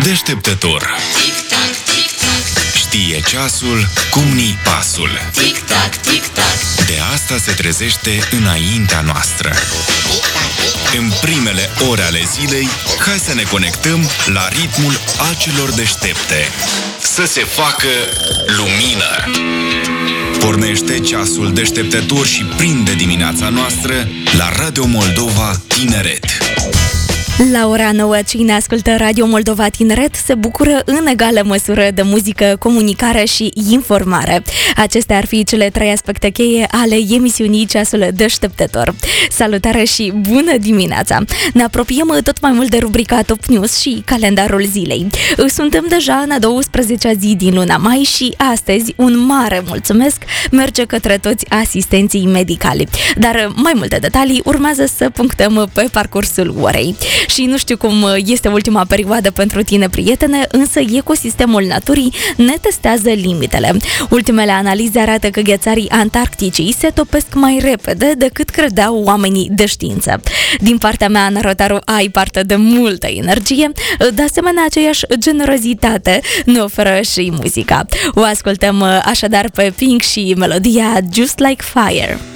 Deșteptător. Știe ceasul cum ni pasul. De asta se trezește înaintea noastră. În primele ore ale zilei, hai să ne conectăm la ritmul acelor deștepte. Să se facă lumină. Pornește ceasul deșteptător și prinde dimineața noastră la Radio Moldova Tineret. La ora 9, cine ascultă Radio Moldova Tineret se bucură în egală măsură de muzică, comunicare și informare. Acestea ar fi cele 3 aspecte cheie ale emisiunii Ceasul Deșteptător. Salutare și bună dimineața! Ne apropiem tot mai mult de rubrica Top News și calendarul zilei. Suntem deja în a 12-a zi din luna mai și astăzi un mare mulțumesc merge către toți asistenții medicali. Dar mai multe detalii urmează să punctăm pe parcursul orei. Și nu știu cum este ultima perioadă pentru tine, prietene, însă ecosistemul naturii ne testează limitele. Ultimele analize arată că ghețarii antarcticii se topesc mai repede decât credeau oamenii de știință. Din partea mea, Nărotaru, ai parte de multă energie, de asemenea aceeași generozitate ne oferă și muzica. O ascultăm așadar pe Pink și melodia Just Like Fire.